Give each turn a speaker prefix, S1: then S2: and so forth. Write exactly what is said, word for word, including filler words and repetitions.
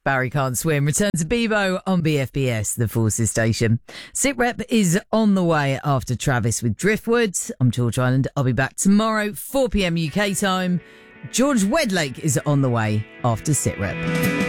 S1: Barry Can't Swim returns to Bebo on B F B S, the Forces station. SitRep is on the way after Travis with Driftwood. I'm George Island. I'll be back tomorrow, four p.m. U K time. George Wedlake is on the way after SitRep.